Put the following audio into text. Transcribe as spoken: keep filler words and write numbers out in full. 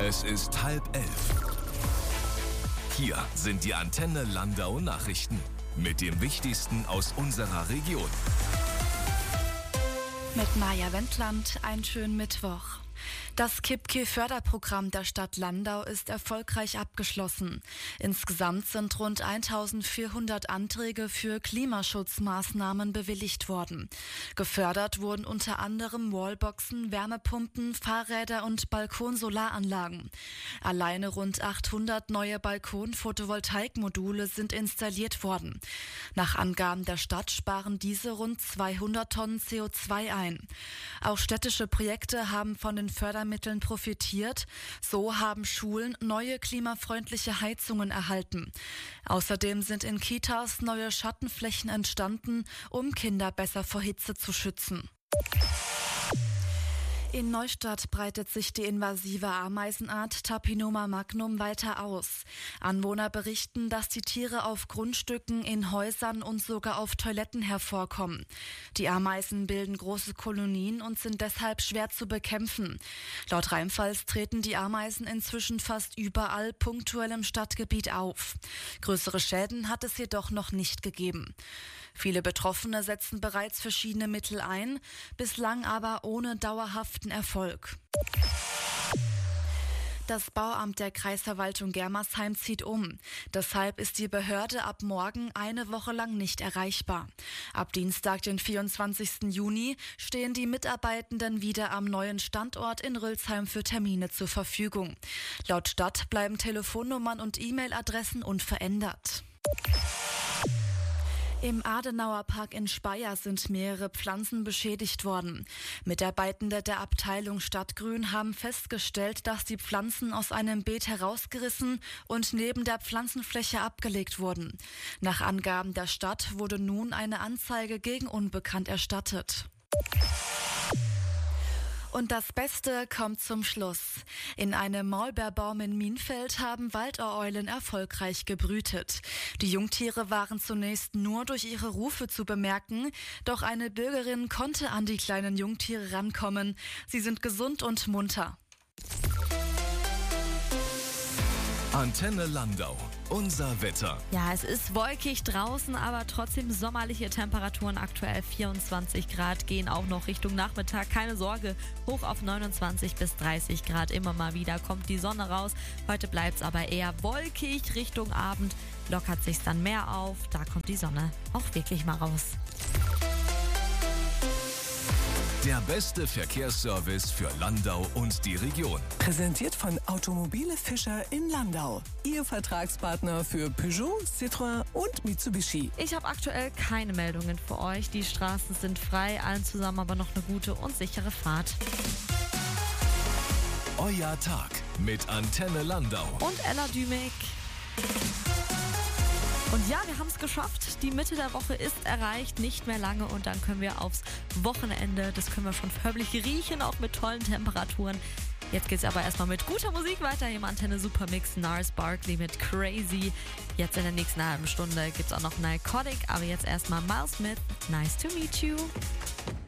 Es ist halb elf. Hier sind die Antenne Landau Nachrichten mit dem Wichtigsten aus unserer Region. Mit Maja Wendland, einen schönen Mittwoch. Das KippKey-Förderprogramm der Stadt Landau ist erfolgreich abgeschlossen. Insgesamt sind rund eintausendvierhundert Anträge für Klimaschutzmaßnahmen bewilligt worden. Gefördert wurden unter anderem Wallboxen, Wärmepumpen, Fahrräder und Balkonsolaranlagen. Alleine rund achthundert neue Balkon-Photovoltaikmodule sind installiert worden. Nach Angaben der Stadt sparen diese rund zweihundert Tonnen C O zwei ein. Auch städtische Projekte haben von den Fördermitteln profitiert. So haben Schulen neue klimafreundliche Heizungen erhalten. Außerdem sind in Kitas neue Schattenflächen entstanden, um Kinder besser vor Hitze zu schützen. In Neustadt breitet sich die invasive Ameisenart Tapinoma magnum weiter aus. Anwohner berichten, dass die Tiere auf Grundstücken, in Häusern und sogar auf Toiletten hervorkommen. Die Ameisen bilden große Kolonien und sind deshalb schwer zu bekämpfen. Laut Rheinpfalz treten die Ameisen inzwischen fast überall punktuell im Stadtgebiet auf. Größere Schäden hat es jedoch noch nicht gegeben. Viele Betroffene setzen bereits verschiedene Mittel ein, bislang aber ohne dauerhaften Erfolg. Das Bauamt der Kreisverwaltung Germersheim zieht um. Deshalb ist die Behörde ab morgen eine Woche lang nicht erreichbar. Ab Dienstag, den vierundzwanzigsten Juni, stehen die Mitarbeitenden wieder am neuen Standort in Rülsheim für Termine zur Verfügung. Laut Stadt bleiben Telefonnummern und E-Mail-Adressen unverändert. Im Adenauer Park in Speyer sind mehrere Pflanzen beschädigt worden. Mitarbeitende der Abteilung Stadtgrün haben festgestellt, dass die Pflanzen aus einem Beet herausgerissen und neben der Pflanzenfläche abgelegt wurden. Nach Angaben der Stadt wurde nun eine Anzeige gegen Unbekannt erstattet. Und das Beste kommt zum Schluss. In einem Maulbeerbaum in Mienfeld haben Waldohreulen erfolgreich gebrütet. Die Jungtiere waren zunächst nur durch ihre Rufe zu bemerken, doch eine Bürgerin konnte an die kleinen Jungtiere rankommen. Sie sind gesund und munter. Antenne Landau. Unser Wetter. Ja, es ist wolkig draußen, aber trotzdem sommerliche Temperaturen. Aktuell vierundzwanzig Grad, gehen auch noch Richtung Nachmittag. Keine Sorge, hoch auf neunundzwanzig bis dreißig Grad. Immer mal wieder kommt die Sonne raus. Heute bleibt es aber eher wolkig. Richtung Abend lockert sich's dann mehr auf. Da kommt die Sonne auch wirklich mal raus. Der beste Verkehrsservice für Landau und die Region. Präsentiert von Automobile Fischer in Landau. Ihr Vertragspartner für Peugeot, Citroën und Mitsubishi. Ich habe aktuell keine Meldungen für euch. Die Straßen sind frei, allen zusammen aber noch eine gute und sichere Fahrt. Euer Tag mit Antenne Landau. Und Ella Dümig. Und ja, wir haben es geschafft. Die Mitte der Woche ist erreicht, nicht mehr lange und dann können wir aufs Wochenende. Das können wir schon förmlich riechen, auch mit tollen Temperaturen. Jetzt geht's aber erstmal mit guter Musik weiter. Hier im Antenne Supermix, Nars Barkley mit Crazy. Jetzt in der nächsten halben Stunde gibt's auch noch Narcotic, aber jetzt erstmal Miles Smith. Nice to meet you.